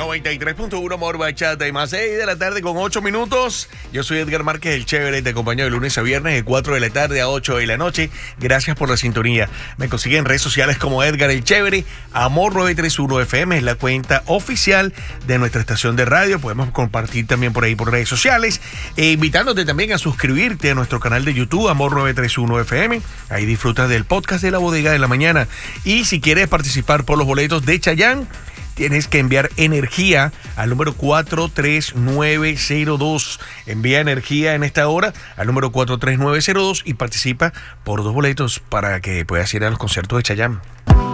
93.1 Amor Bachata y más 6 de la tarde con 8 minutos. Yo soy Edgar Márquez, el Chévere, te acompaño de lunes a viernes de 4 de la tarde a 8 de la noche. Gracias por la sintonía. Me consiguen en redes sociales como Edgar el Chévere. Amor 931 FM es la cuenta oficial de nuestra estación de radio. Podemos compartir también por ahí por redes sociales. Invitándote también a suscribirte a nuestro canal de YouTube, Amor 931 FM. Ahí disfrutas del podcast de La Bodega de la Mañana. Y si quieres participar por los boletos de Chayanne, tienes que enviar energía al número 43902. Envía energía en esta hora al número 43902 y participa por 2 boletos para que puedas ir a los conciertos de Chayanne.